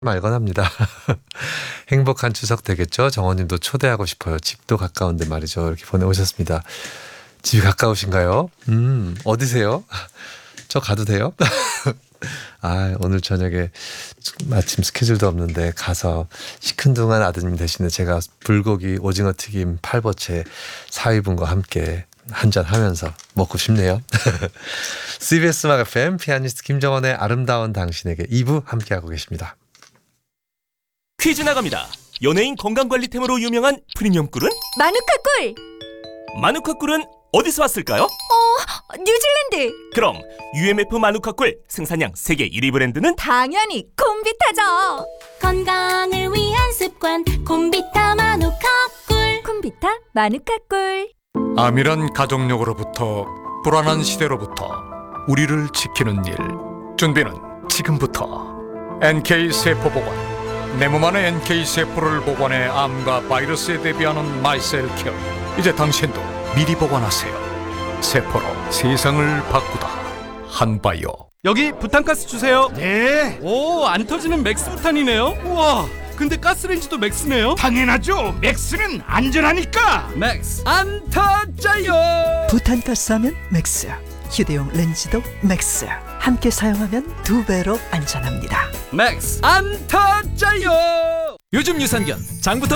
말건 합니다. 행복한 추석 되겠죠? 정원님도 초대하고 싶어요. 집도 가까운데 말이죠. 이렇게 보내오셨습니다. 집이 가까우신가요? 어디세요? 저 가도 돼요? 아, 오늘 저녁에 마침 스케줄도 없는데 가서 시큰둥한 아드님 대신에 제가 불고기, 오징어 튀김, 팔보채, 사위분과 함께 한잔 하면서 먹고 싶네요. CBS 음악 FM 피아니스트 김정원의 아름다운 당신에게 2부 함께하고 계십니다. 퀴즈 나갑니다. 연예인 건강관리템으로 유명한 프리미엄 꿀은? 마누카 꿀! 마누카 꿀은 어디서 왔을까요? 뉴질랜드! 그럼 UMF 마누카 꿀 생산량 세계 1위 브랜드는? 당연히 콤비타죠! 건강을 위한 습관 콤비타 마누카 꿀. 콤비타 마누카 꿀. 암이란 가족력으로부터 불안한 시대로부터 우리를 지키는 일. 준비는 지금부터. NK세포보관. 내 몸 안에 NK세포를 보관해 암과 바이러스에 대비하는 마이셀케어. 이제 당신도 미리 보관하세요. 세포로 세상을 바꾸다. 한바이오. 여기 부탄가스 주세요. 네, 오, 안 터지는 맥스 부탄이네요. 우와, 근데 가스레인지도 맥스네요. 당연하죠. 맥스는 안전하니까. 맥스 안 터져요. 부탄가스하면 맥스, 휴대용 렌즈도 맥스. 함께 사용하면 2배로 안전합니다. 맥스 안 터져요. 요즘 유산균 장부터